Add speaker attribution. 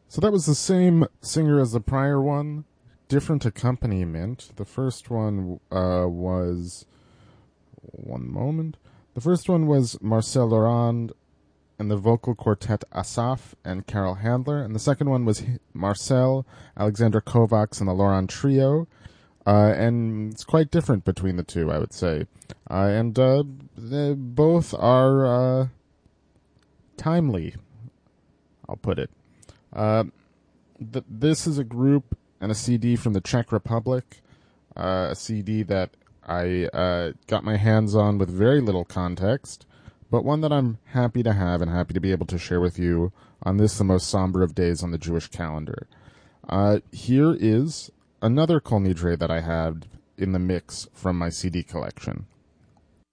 Speaker 1: So that was the same singer as the prior one, different accompaniment. The first one was one moment. The first one was Marcel Laurent and the vocal quartet Asaf and Carol Handler, and the second one was Marcel, Alexandra Kovacs, and the Laurent Trio. And it's quite different between the two, I would say. And they both are timely, I'll put it. This is a group and a CD from the Czech Republic, a CD that I got my hands on with very little context, but one that I'm happy to have and happy to be able to share with you on this, the most somber of days on the Jewish calendar. Here is another Kol Nidre that I had in the mix from my CD collection.